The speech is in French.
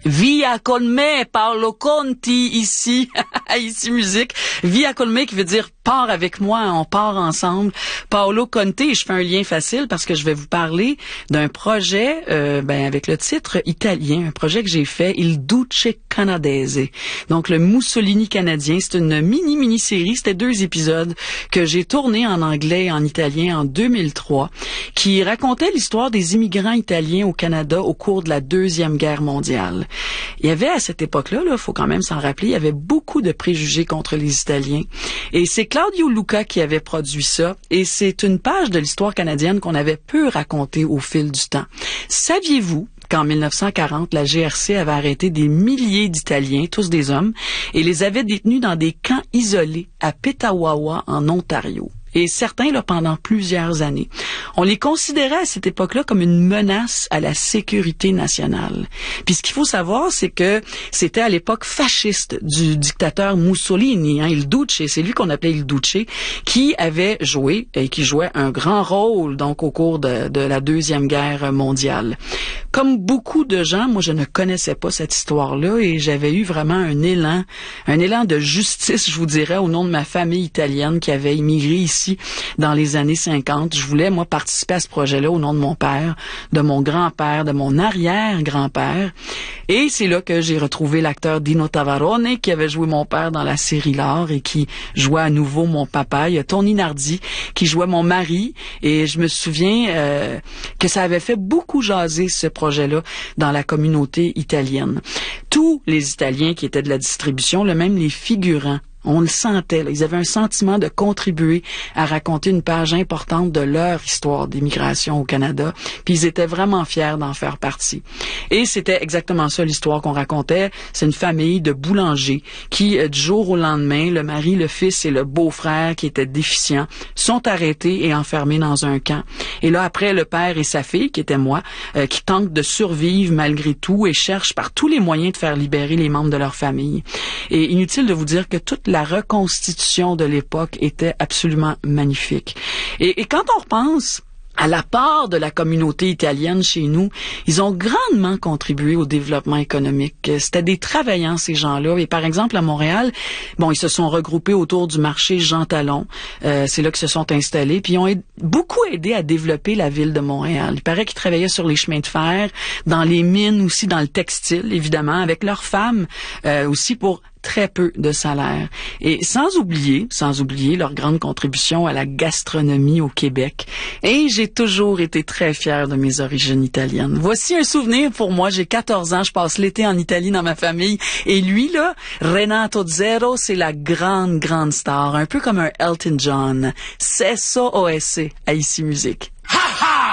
Via con me, Paolo Conti, ici, ici musique. Via con me qui veut dire pars avec moi, on part ensemble. Paolo Conti, je fais un lien facile parce que je vais vous parler d'un projet, avec le titre italien, un projet que j'ai fait, Il Duce Canadese. Donc le Mussolini canadien, c'est une mini-série, c'était 2 épisodes que j'ai tournés en anglais et en italien en 2003, qui racontait l'histoire des immigrants italiens au Canada au cours de la Deuxième Guerre mondiale. Il y avait à cette époque-là, faut quand même s'en rappeler, il y avait beaucoup de préjugés contre les Italiens. Et c'est Claudio Luca qui avait produit ça. Et c'est une page de l'histoire canadienne qu'on avait peu racontée au fil du temps. Saviez-vous qu'en 1940, la GRC avait arrêté des milliers d'Italiens, tous des hommes, et les avait détenus dans des camps isolés à Petawawa, en Ontario? Et certains, pendant plusieurs années. On les considérait à cette époque-là comme une menace à la sécurité nationale. Puis ce qu'il faut savoir, c'est que c'était à l'époque fasciste du dictateur Mussolini, Il Duce, c'est lui qu'on appelait Il Duce, qui avait joué et qui jouait un grand rôle donc au cours de la Deuxième Guerre mondiale. Comme beaucoup de gens, moi je ne connaissais pas cette histoire-là et j'avais eu vraiment un élan de justice, je vous dirais, au nom de ma famille italienne qui avait immigré ici dans les années 50. Je voulais, moi, participer à ce projet-là au nom de mon père, de mon grand-père, de mon arrière-grand-père. Et c'est là que j'ai retrouvé l'acteur Dino Tavarone qui avait joué mon père dans la série L'Or et qui jouait à nouveau mon papa. Il y a Tony Nardi qui jouait mon mari et je me souviens que ça avait fait beaucoup jaser ce projet-là dans la communauté italienne. Tous les Italiens qui étaient de la distribution, même les figurants, on le sentait, ils avaient un sentiment de contribuer à raconter une page importante de leur histoire d'immigration au Canada, puis ils étaient vraiment fiers d'en faire partie. Et c'était exactement ça l'histoire qu'on racontait. C'est une famille de boulangers qui, du jour au lendemain, le mari, le fils et le beau-frère qui étaient déficients, sont arrêtés et enfermés dans un camp. Et là, après, le père et sa fille, qui était moi, qui tentent de survivre malgré tout et cherchent par tous les moyens de faire libérer les membres de leur famille. Et inutile de vous dire que toute la reconstitution de l'époque était absolument magnifique. Et quand on repense à la part de la communauté italienne chez nous, ils ont grandement contribué au développement économique. C'était des travaillants, ces gens-là. Et par exemple, à Montréal, ils se sont regroupés autour du marché Jean Talon. C'est là qu'ils se sont installés. Puis ils ont beaucoup aidé à développer la ville de Montréal. Il paraît qu'ils travaillaient sur les chemins de fer, dans les mines aussi, dans le textile, évidemment, avec leurs femmes aussi pour très peu de salaire. Et sans oublier leur grande contribution à la gastronomie au Québec. Et j'ai toujours été très fière de mes origines italiennes. Voici un souvenir pour moi. J'ai 14 ans, je passe l'été en Italie dans ma famille. Et lui, Renato Zero, c'est la grande star. Un peu comme un Elton John. C'est ça, OSC, à Ici Musique. Ha ha!